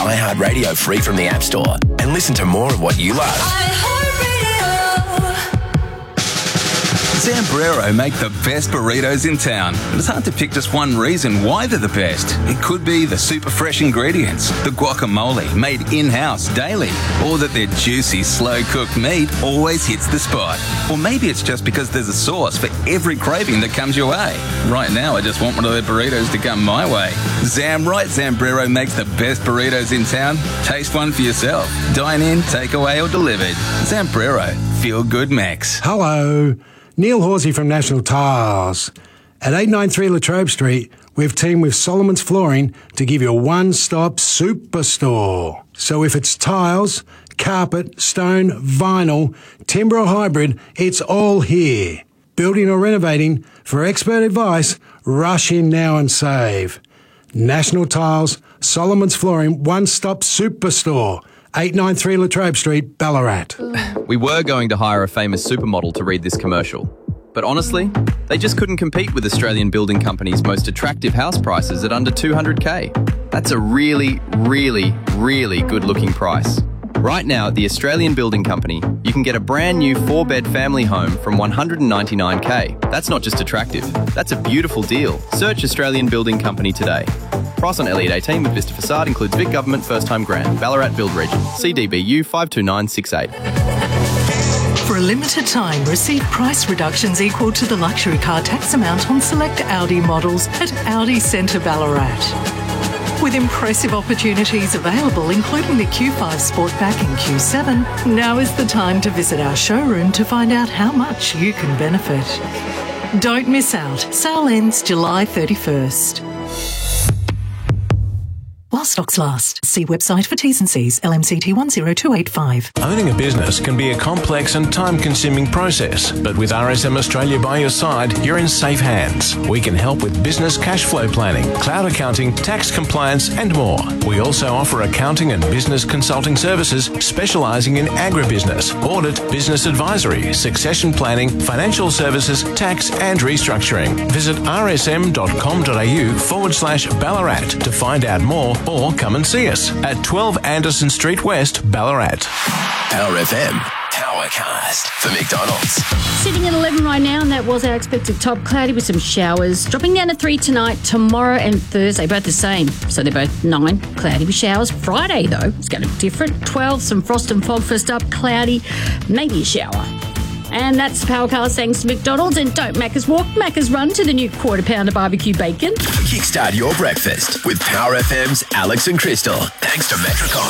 iHeartRadio free from the App Store and listen to more of what you love. Zambrero make the best burritos in town. It's hard to pick just one reason why they're the best. It could be the super fresh ingredients, the guacamole made in-house daily, or that their juicy, slow-cooked meat always hits the spot. Or maybe it's just because there's a sauce for every craving that comes your way. Right now, I just want one of their burritos to come my way. Zambrero makes the best burritos in town. Taste one for yourself. Dine in, take away, or delivered. Zambrero. Feel good, Max. Hello. Neil Horsey from National Tiles. At 893 Latrobe Street, we've teamed with Solomon's Flooring to give you a one-stop superstore. So if it's tiles, carpet, stone, vinyl, timber or hybrid, it's all here. Building or renovating, for expert advice, rush in now and save. National Tiles, Solomon's Flooring, one-stop superstore. 893 Latrobe Street, Ballarat. We were going to hire a famous supermodel to read this commercial, but honestly, they just couldn't compete with Australian building companies' most attractive house prices at under $200K. That's a really, really, really good-looking price. Right now at the Australian Building Company, you can get a brand new 4-bed family home from $199K. That's not just attractive, that's a beautiful deal. Search Australian Building Company today. Price on Elliott 18 with Vista Facade includes Vic Government First Time Grant, Ballarat Build Region, CDBU 52968. For a limited time, receive price reductions equal to the luxury car tax amount on select Audi models at Audi Centre Ballarat. With impressive opportunities available, including the Q5 Sportback and Q7, now is the time to visit our showroom to find out how much you can benefit. Don't miss out. Sale ends July 31st. While stocks last. See website for T's and C's. LMCT 10285. Owning a business can be a complex and time-consuming process, but with RSM Australia by your side, you're in safe hands. We can help with business cash flow planning, cloud accounting, tax compliance, and more. We also offer accounting and business consulting services specialising in agribusiness, audit, business advisory, succession planning, financial services, tax, and restructuring. Visit rsm.com.au/Ballarat to find out more, or come and see us at 12 Anderson Street West, Ballarat. Power FM, Powercast for McDonald's. Sitting at 11 right now, and that was our expected top. Cloudy with some showers. Dropping down to 3 tonight, tomorrow and Thursday, both the same. So they're both 9, cloudy with showers. Friday, though, it's going to be different. 12, some frost and fog first up, cloudy, maybe a shower. And that's Powercast thanks to McDonald's. And don't Macca's walk, Macca's run to the new quarter pounder barbecue bacon. Kickstart your breakfast with Power FM's Alex and Crystal. Thanks to Metricon.